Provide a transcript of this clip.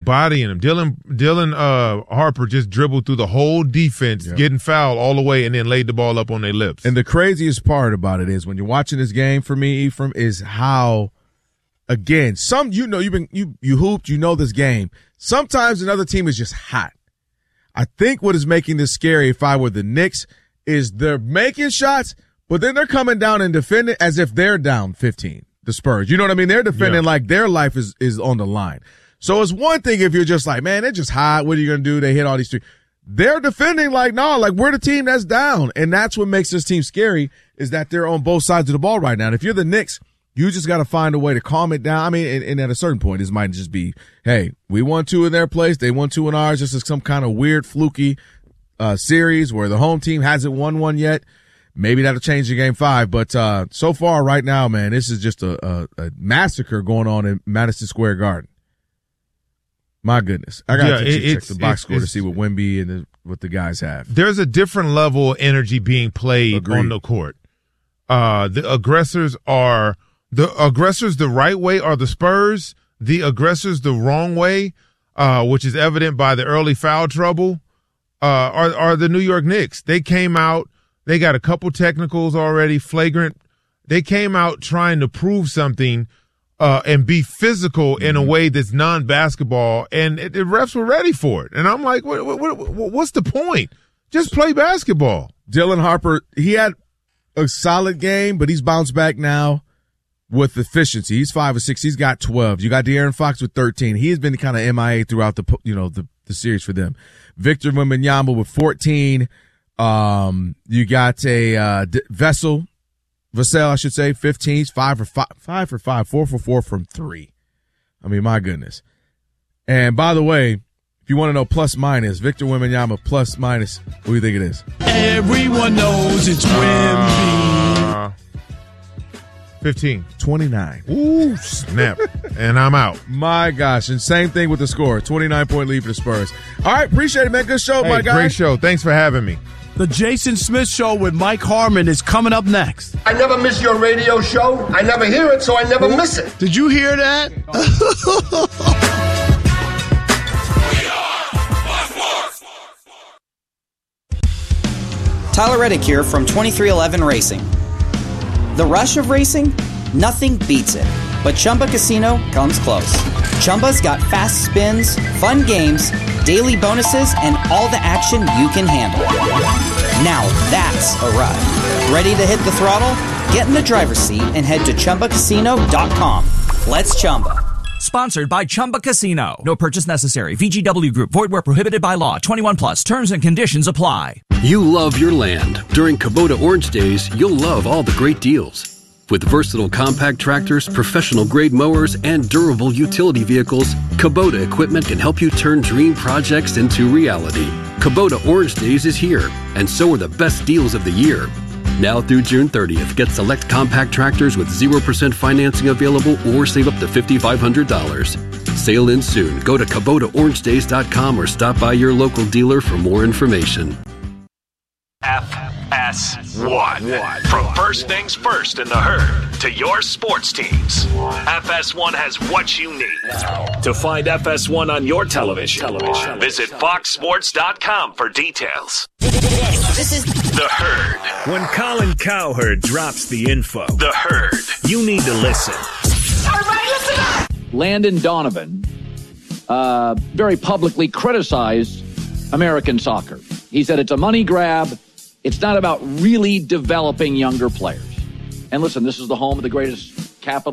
bodying him. Dylan Harper just dribbled through the whole defense, getting fouled all the way, and then laid the ball up on their lips. And the craziest part about it is when you're watching this game for me, Ephraim, is how, again, you hooped, you know this game. Sometimes another team is just hot. I think what is making this scary, if I were the Knicks, is they're making shots, but then they're coming down and defending as if they're down 15. The Spurs, you know what I mean? They're defending like their life is on the line. So it's one thing if you're just like, man, they're just hot. What are you going to do? They hit all these three. They're defending like, no, like we're the team that's down. And that's what makes this team scary is that they're on both sides of the ball right now. And if you're the Knicks, you just got to find a way to calm it down. I mean, and at a certain point, this might just be, hey, we won 2 in their place. They won 2 in ours. This is some kind of weird, fluky series where the home team hasn't won one yet. Maybe that'll change in Game 5, but so far right now, man, this is just a massacre going on in Madison Square Garden. My goodness. I got to check the box score to see what Wemby and what the guys have. There's a different level of energy being played on the court. The aggressors the right way are the Spurs. The aggressors the wrong way, which is evident by the early foul trouble, are the New York Knicks. They came out. They got a couple technicals already, flagrant. They came out trying to prove something and be physical in a way that's non-basketball, and the refs were ready for it. And I'm like, what's the point? Just play basketball. Dylan Harper, he had a solid game, but he's bounced back now with efficiency. He's 5 or 6. He's got 12. You got De'Aaron Fox with 13. He's been kind of MIA throughout the series for them. Victor Wembanyama with 14. You got a Vassell, I should say, 15. He's 5 for 5, 4 for 4 from 3. I mean, my goodness. And by the way, if you want to know plus minus, Victor Wembanyama plus minus, what do you think it is? Everyone knows it's Wemby. 15. 29. Ooh, snap. And I'm out. My gosh. And same thing with the score. 29-point lead for the Spurs. All right. Appreciate it, man. Good show, my guy. Great show. Thanks for having me. The Jason Smith Show with Mike Harmon is coming up next. I never miss your radio show. I never hear it, so I never miss it. Did you hear that? Tyler Reddick here from 2311 Racing. The rush of racing? Nothing beats it. But Chumba Casino comes close. Chumba's got fast spins, fun games, daily bonuses, and all the action you can handle. Now that's a ride. Ready to hit the throttle? Get in the driver's seat and head to ChumbaCasino.com. Let's Chumba. Sponsored by Chumba Casino. No purchase necessary. VGW Group. Void where prohibited by law. 21 plus. Terms and conditions apply. You love your land. During Kubota Orange Days, you'll love all the great deals. With versatile compact tractors, professional-grade mowers, and durable utility vehicles, Kubota equipment can help you turn dream projects into reality. Kubota Orange Days is here, and so are the best deals of the year. Now through June 30th, get select compact tractors with 0% financing available or save up to $5,500. Sale ends soon. Go to KubotaOrangeDays.com or stop by your local dealer for more information. FS1. From First Things First in the Herd to your sports teams, FS1 has what you need. To find FS1 on your television, visit FoxSports.com for details. This is The Herd. When Colin Cowherd drops the info, The Herd, you need to listen. Everybody listen up! Landon Donovan very publicly criticized American soccer. He said it's a money grab. It's not about really developing younger players. And listen, this is the home of the greatest capital